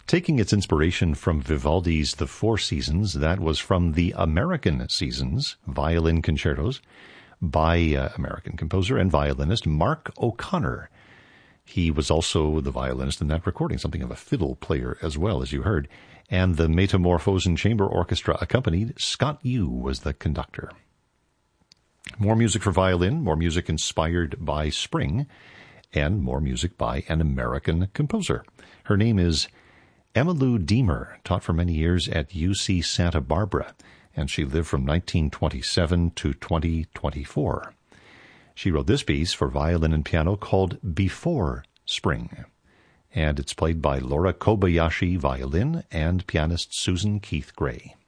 Taking its inspiration from Vivaldi's The Four Seasons, that was from the American Seasons, violin concertos, by American composer and violinist Mark O'Connor. He was also the violinist in that recording, something of a fiddle player as well, as you heard. And the Metamorphosen Chamber Orchestra accompanied. Scott Yu was the conductor. More music for violin, more music inspired by spring, and more music by an American composer. Her name is Emmylou Deemer, taught for many years at UC Santa Barbara, and she lived from 1927 to 2024. She wrote this piece for violin and piano called Before Spring, and it's played by Laura Kobayashi violin and pianist Susan Keith Gray.